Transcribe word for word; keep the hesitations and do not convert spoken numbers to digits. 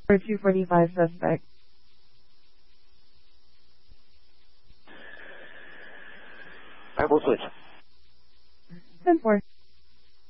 For two forty-five suspect. five four switch. ten four.